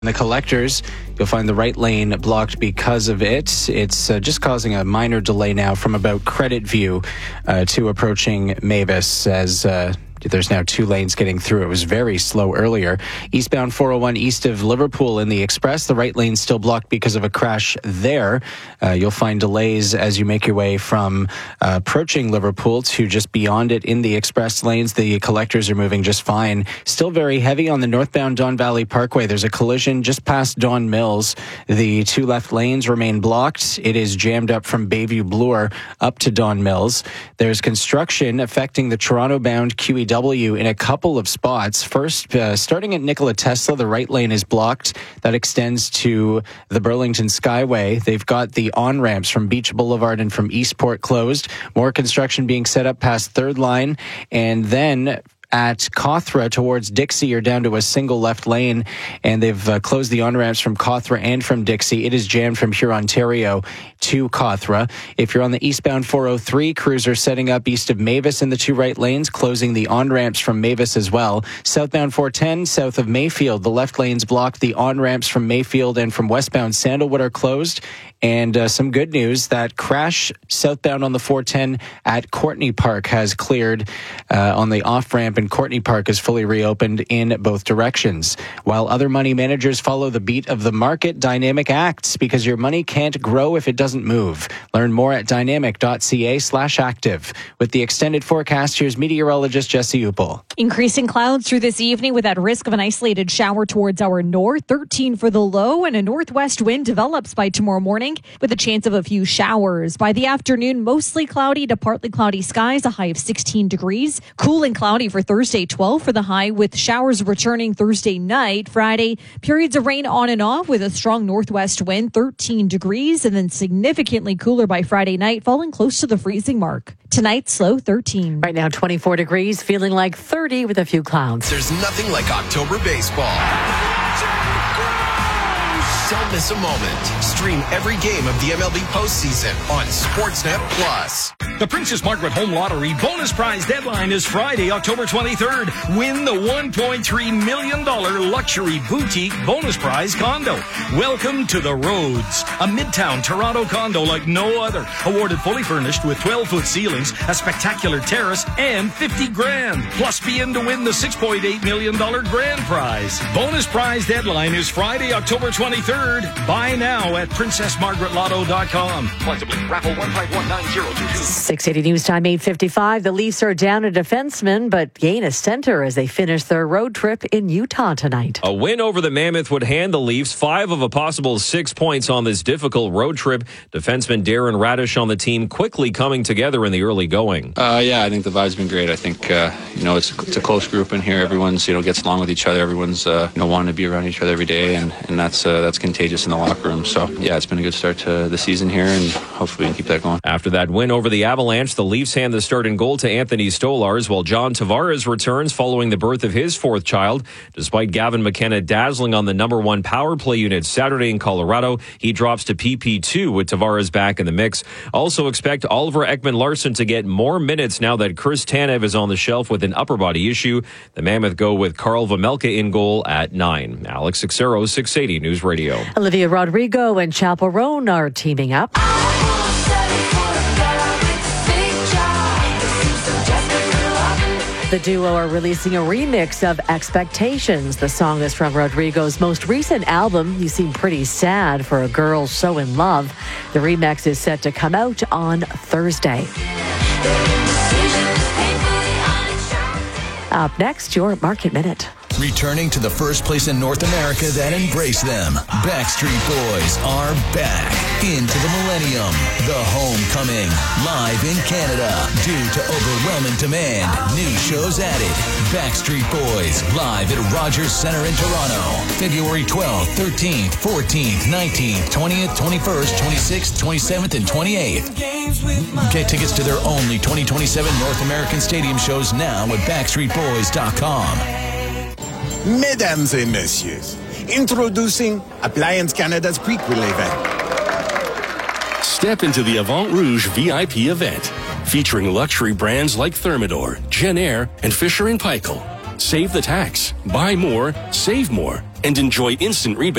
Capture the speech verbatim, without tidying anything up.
The collectors, you'll find the right lane blocked because of it. It's uh, just causing a minor delay now from about Credit View uh, to approaching Mavis as uh, there's now two lanes getting through. It was very slow earlier. Eastbound four oh one east of Liverpool in the Express, the right lane still blocked because of a crash there. Uh, you'll find delays as you make your way from uh, approaching Liverpool to just beyond it in the Express lanes. The collectors are moving just fine. Still very heavy on the northbound Don Valley Parkway. There's a collision just past Don Mills. The two left lanes remain blocked. It is jammed up from Bayview Bloor up to Don Mills. There's construction affecting the Toronto-bound Q E W in a couple of spots. First, uh, starting at Nikola Tesla, the right lane is blocked. That extends to the Burlington Skyway. They've got the on-ramps from Beach Boulevard and from Eastport closed. More construction being set up past Third Line. And then at Cawthra towards Dixie, you're down to a single left lane, and they've uh, closed the on-ramps from Cawthra and from Dixie. It is jammed from Hurontario to Cawthra. If you're on the eastbound four oh three, crews are setting up east of Mavis in the two right lanes, closing the on-ramps from Mavis as well. Southbound four ten, south of Mayfield, the left lane's blocked. The on-ramps from Mayfield and from westbound Sandalwood are closed. And uh, some good news, that crash southbound on the four ten at Courtney Park has cleared uh, on the off-ramp, and Courtney Park is fully reopened in both directions. While other money managers follow the beat of the market, Dynamic acts because your money can't grow if it doesn't move. Learn more at dynamic.ca slash active. With the extended forecast, here's meteorologist Jesse Upel. Increasing clouds through this evening with that risk of an isolated shower towards our north, thirteen for the low, and a northwest wind develops by tomorrow morning with a chance of a few showers. By the afternoon, mostly cloudy to partly cloudy skies, a high of sixteen degrees. Cool and cloudy for Thursday, twelve for the high, with showers returning Thursday night. Friday, periods of rain on and off with a strong northwest wind, thirteen degrees, and then significantly cooler by Friday night, falling close to the freezing mark. Tonight's low, thirteen. Right now, twenty-four degrees, feeling like thirty with a few clouds. There's nothing like October baseball. Don't miss a moment. Stream every game of the M L B postseason on Sportsnet Plus. The Princess Margaret Home Lottery bonus prize deadline is Friday, October twenty-third. Win the one point three million dollars luxury boutique bonus prize condo. Welcome to the Rhodes, a midtown Toronto condo like no other. Awarded fully furnished with twelve-foot ceilings, a spectacular terrace, and fifty grand. Plus be in to win the six point eight million dollars grand prize. Bonus prize deadline is Friday, October twenty-third. Buy now at princess margaret lotto dot com. Flexibly. Raffle one five one nine zero two two. six eighty News Time, eight fifty-five. The Leafs are down a defenseman, but gain a center as they finish their road trip in Utah tonight. A win over the Mammoth would hand the Leafs five of a possible six points on this difficult road trip. Defenseman Darren Radish on the team quickly coming together in the early going. Uh, yeah, I think the vibe's been great. I think, uh, you know, it's, it's a close group in here. Everyone's, you know, gets along with each other. Everyone's, uh, you know, wanting to be around each other every day, and, and that's, uh, that's contagious in the locker room. So, yeah, it's been a good start to the season here, and hopefully we can keep that going. After that win over the Avalanche, the Leafs hand the start in goal to Anthony Stolarz, while John Tavares returns following the birth of his fourth child. Despite Gavin McKenna dazzling on the number one power play unit Saturday in Colorado, he drops to P P two with Tavares back in the mix. Also expect Oliver Ekman-Larsson to get more minutes now that Chris Tanev is on the shelf with an upper body issue. The Mammoth go with Carl Vamelka in goal at nine. Alex Sixero, six eighty News Radio. Olivia Rodrigo and Chaperone are teaming up. The duo are releasing a remix of Expectations. The song is from Rodrigo's most recent album, You Seem Pretty Sad for a Girl So in Love. The remix is set to come out on Thursday. Up next, your Market Minute. Returning to the first place in North America that embraced them, Backstreet Boys are back into the millennium. The Homecoming, live in Canada. Due to overwhelming demand, new shows added. Backstreet Boys, live at Rogers Centre in Toronto. February twelfth, thirteenth, fourteenth, nineteenth, twentieth, twenty-first, twenty-sixth, twenty-seventh, and twenty-eighth. Get tickets to their only twenty twenty-seven North American Stadium shows now at backstreet boys dot com. Mesdames et messieurs, introducing Appliance Canada's prequel event. Step into the Avant Rouge V I P event, featuring luxury brands like Thermador, Genair, and Fisher and Paykel. Save the tax. Buy more, save more, and enjoy instant rebates.